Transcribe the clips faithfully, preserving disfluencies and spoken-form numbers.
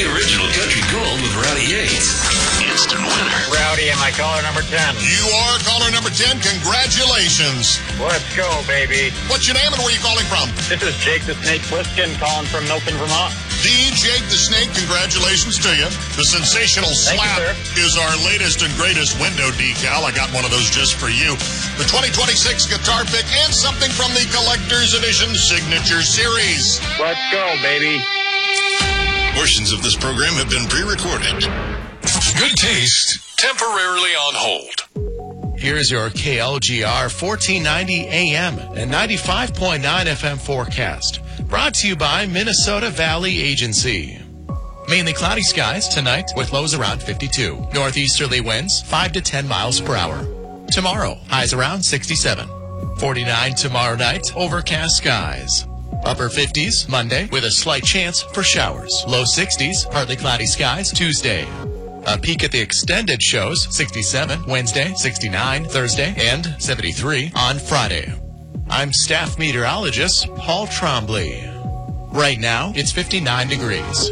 the original country gold with Rowdy Yates. Instant winner. Rowdy, am I caller number ten? You are caller number ten. Congratulations. Let's go, baby. What's your name and where are you calling from? This is Jake the Snake Pliskin calling from Milton, Vermont. D. Jake the Snake, congratulations to you. The Sensational Thank Slap you, is our latest and greatest window decal. I got one of those just for you. The twenty twenty-six guitar pick and something from the Collector's Edition Signature Series. Let's go, baby. Portions of this program have been pre-recorded. Good taste, temporarily on hold. Here's your K L G R fourteen ninety A M and ninety-five point nine F M forecast. Brought to you by Minnesota Valley Agency. Mainly cloudy skies tonight with lows around fifty-two. Northeasterly winds five to ten miles per hour. Tomorrow, highs around sixty-seven. forty-nine tomorrow night, overcast skies. Upper fifties Monday with a slight chance for showers. Low sixties, partly cloudy skies Tuesday. A peek at the extended shows, sixty-seven Wednesday, sixty-nine Thursday, and seventy-three on Friday. I'm staff meteorologist Paul Trombley. Right now, it's fifty-nine degrees.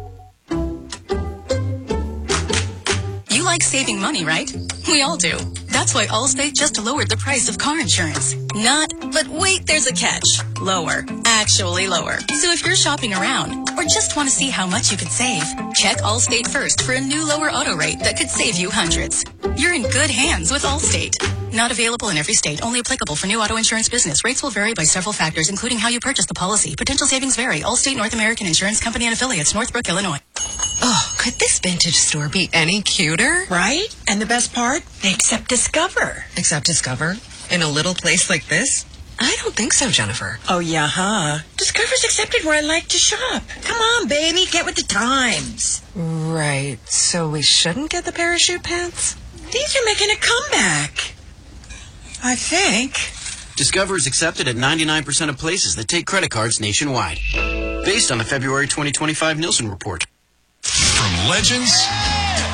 You like saving money, right? We all do. That's why Allstate just lowered the price of car insurance. Not, but wait, there's a catch. Lower. Actually lower. So if you're shopping around or just want to see how much you could save, check Allstate first for a new lower auto rate that could save you hundreds. You're in good hands with Allstate. Not available in every state. Only applicable for new auto insurance business. Rates will vary by several factors, including how you purchase the policy. Potential savings vary. Allstate North American Insurance Company and Affiliates, Northbrook, Illinois. Oh, could this vintage store be any cuter? Right? And the best part? They accept Discover. Accept Discover? In a little place like this? I don't think so, Jennifer. Oh, yeah, huh? Discover's accepted where I like to shop. Come on, baby, get with the times. Right. So we shouldn't get the parachute pants? These are making a comeback. I think. Discover is accepted at ninety-nine percent of places that take credit cards nationwide. Based on the February twenty twenty-five Nielsen report. From legends